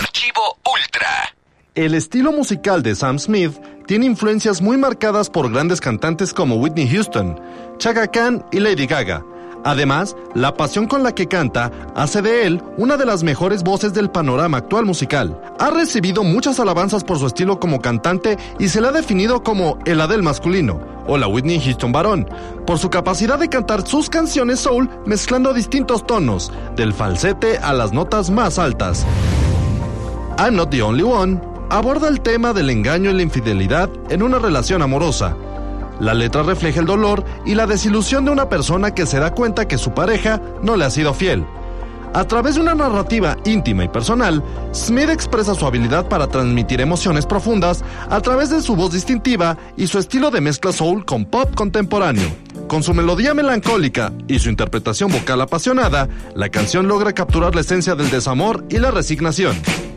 Archivo Ultra. El estilo musical de Sam Smith tiene influencias muy marcadas por grandes cantantes como Whitney Houston, Chaka Khan y Lady Gaga. Además, la pasión con la que canta hace de él una de las mejores voces del panorama actual musical. Ha recibido muchas alabanzas por su estilo como cantante y se le ha definido como el Adele masculino o la Whitney Houston varón, por su capacidad de cantar sus canciones soul mezclando distintos tonos, del falsete a las notas más altas. I'm Not the Only One aborda el tema del engaño y la infidelidad en una relación amorosa. La letra refleja el dolor y la desilusión de una persona que se da cuenta que su pareja no le ha sido fiel. A través de una narrativa íntima y personal, Smith expresa su habilidad para transmitir emociones profundas a través de su voz distintiva y su estilo de mezcla soul con pop contemporáneo. Con su melodía melancólica y su interpretación vocal apasionada, la canción logra capturar la esencia del desamor y la resignación.